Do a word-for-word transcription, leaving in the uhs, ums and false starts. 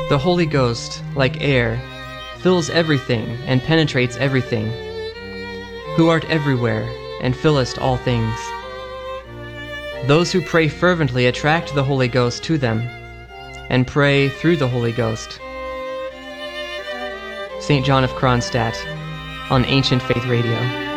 The Holy Ghost, like air, fills everything and penetrates everything, who art everywhere and fillest all things. Those who pray fervently attract the Holy Ghost to them, and pray through the Holy Ghost. Saint John of Kronstadt on Ancient Faith Radio.